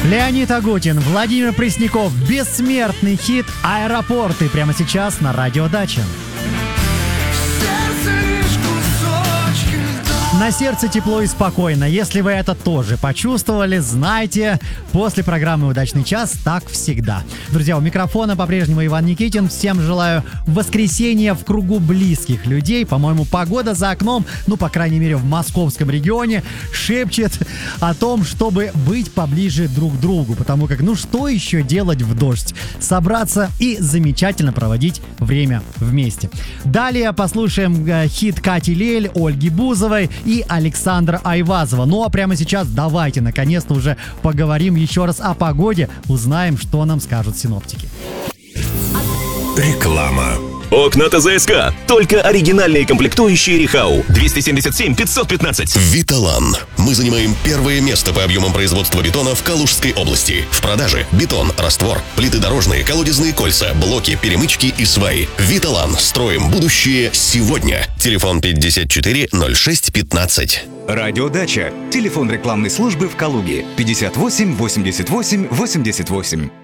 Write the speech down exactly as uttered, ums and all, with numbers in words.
Леонид Агутин, Владимир Пресняков, бессмертный хит «Аэропорты» прямо сейчас на Радио Дача. На сердце тепло и спокойно. Если вы это тоже почувствовали, знайте, после программы «Удачный час» так всегда. Друзья, у микрофона по-прежнему Иван Никитин. Всем желаю воскресенья в кругу близких людей. По-моему, погода за окном, ну, по крайней мере, в московском регионе, шепчет о том, чтобы быть поближе друг к другу. Потому как, ну, что еще делать в дождь? Собраться и замечательно проводить время вместе. Далее послушаем э, хит Кати Лель, Ольги Бузовой и Александра Айвазова. Ну а прямо сейчас давайте наконец-то уже поговорим еще раз о погоде, узнаем, что нам скажут синоптики. Реклама. Окна ТЗСК. Только оригинальные комплектующие Рихау. двести семьдесят семь пятьсот пятнадцать. Виталан. Мы занимаем первое место по объемам производства бетона в Калужской области. В продаже бетон, раствор, плиты дорожные, колодезные кольца, блоки, перемычки и сваи. Виталан. Строим будущее сегодня. Телефон пятьдесят четыре ноль шесть пятнадцать. Радио Дача. Телефон рекламной службы в Калуге. пятьдесят восемь восемьдесят восемь восемьдесят восемь.